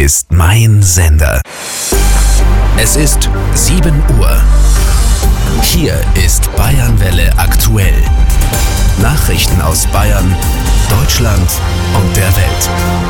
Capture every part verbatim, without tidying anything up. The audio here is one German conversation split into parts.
ist mein Sender. Es ist sieben Uhr. Hier ist Bayernwelle aktuell. Nachrichten aus Bayern, Deutschland und der Welt.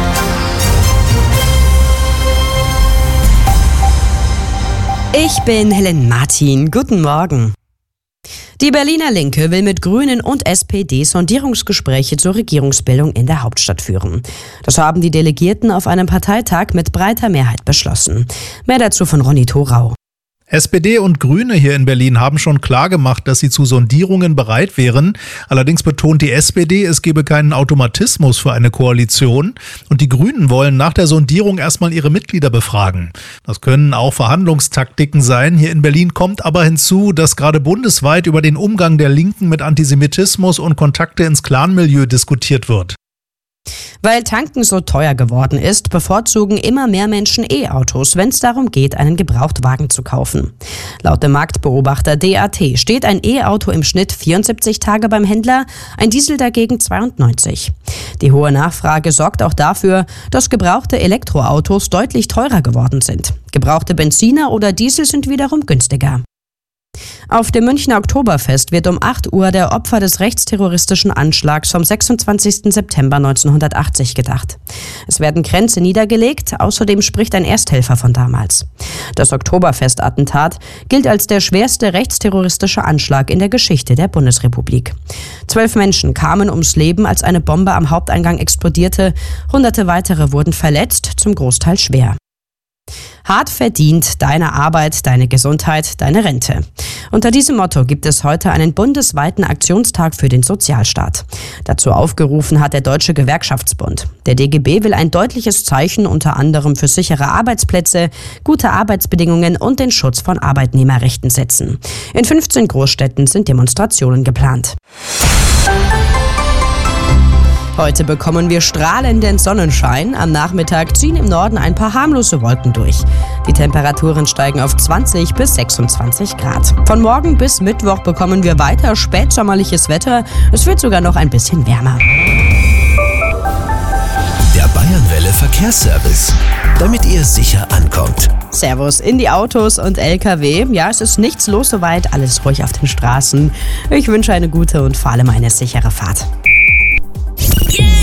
Ich bin Helen Martin. Guten Morgen. Die Berliner Linke will mit Grünen und S P D Sondierungsgespräche zur Regierungsbildung in der Hauptstadt führen. Das haben die Delegierten auf einem Parteitag mit breiter Mehrheit beschlossen. Mehr dazu von Ronny Thorau. S P D und Grüne hier in Berlin haben schon klargemacht, dass sie zu Sondierungen bereit wären. Allerdings betont die S P D, es gebe keinen Automatismus für eine Koalition. Und die Grünen wollen nach der Sondierung erstmal ihre Mitglieder befragen. Das können auch Verhandlungstaktiken sein. Hier in Berlin kommt aber hinzu, dass gerade bundesweit über den Umgang der Linken mit Antisemitismus und Kontakte ins Clanmilieu diskutiert wird. Weil Tanken so teuer geworden ist, bevorzugen immer mehr Menschen E-Autos, wenn es darum geht, einen Gebrauchtwagen zu kaufen. Laut dem Marktbeobachter D A T steht ein E-Auto im Schnitt vierundsiebzig Tage beim Händler, ein Diesel dagegen zweiundneunzig. Die hohe Nachfrage sorgt auch dafür, dass gebrauchte Elektroautos deutlich teurer geworden sind. Gebrauchte Benziner oder Diesel sind wiederum günstiger. Auf dem Münchner Oktoberfest wird um acht Uhr der Opfer des rechtsterroristischen Anschlags vom sechsundzwanzigsten September neunzehnhundertachtzig gedacht. Es werden Kränze niedergelegt, außerdem spricht ein Ersthelfer von damals. Das Oktoberfest-Attentat gilt als der schwerste rechtsterroristische Anschlag in der Geschichte der Bundesrepublik. Zwölf Menschen kamen ums Leben, als eine Bombe am Haupteingang explodierte. Hunderte weitere wurden verletzt, zum Großteil schwer. Hart verdient, deine Arbeit, deine Gesundheit, deine Rente. Unter diesem Motto gibt es heute einen bundesweiten Aktionstag für den Sozialstaat. Dazu aufgerufen hat der Deutsche Gewerkschaftsbund. Der D G B will ein deutliches Zeichen unter anderem für sichere Arbeitsplätze, gute Arbeitsbedingungen und den Schutz von Arbeitnehmerrechten setzen. In fünfzehn Großstädten sind Demonstrationen geplant. Heute bekommen wir strahlenden Sonnenschein. Am Nachmittag ziehen im Norden ein paar harmlose Wolken durch. Die Temperaturen steigen auf zwanzig bis sechsundzwanzig Grad. Von morgen bis Mittwoch bekommen wir weiter spätsommerliches Wetter. Es wird sogar noch ein bisschen wärmer. Der Bayernwelle Verkehrsservice, damit ihr sicher ankommt. Servus in die Autos und L K W. Ja, es ist nichts los soweit, alles ruhig auf den Straßen. Ich wünsche eine gute und vor allem eine sichere Fahrt. Yeah!